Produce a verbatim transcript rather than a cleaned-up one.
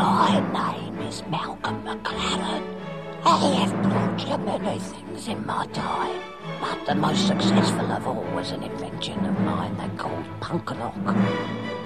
My name is Malcolm McLaren. I have brought you many things in my time, but the most successful of all was an invention of mine they called punk lock.